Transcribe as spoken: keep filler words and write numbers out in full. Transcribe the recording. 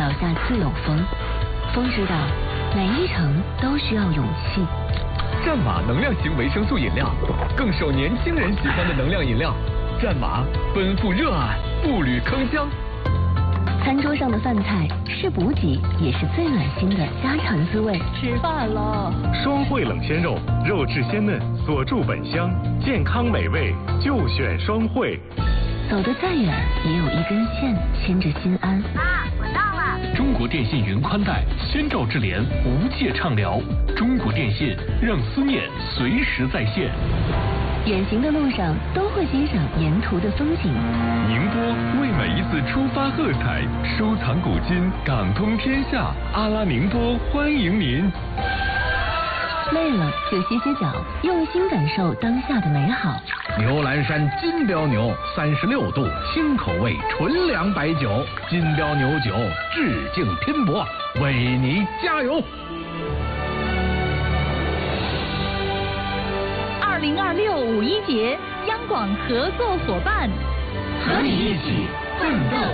脚下自有风。风知道，每一程都需要勇气。 战马能量型维生素饮料，更受年轻人喜欢的能量饮料。战马奔赴热爱，步履铿锵。 餐桌上的饭菜是补给，也是最暖心的家常滋味。 吃饭了。 双汇冷鲜肉，肉质鲜嫩，锁住本香，健康美味就选双汇。 走得再远，也有一根线牵着心安。 妈，我到了。 中国电信云宽带，先兆智联，无界畅聊。中国电信让思念随时在线。 远行的路上都会欣赏沿途的风景。 宁波为每一次出发喝彩，收藏古今，港通天下。阿拉宁波欢迎您。 累了就歇歇脚，用心感受当下的美好。 牛栏山金标牛，三十六度，新口味，纯粮白酒。金标牛酒，致敬拼搏，为你加油！ 二零二六五一节，央广合作伙伴， 和你一起奋斗。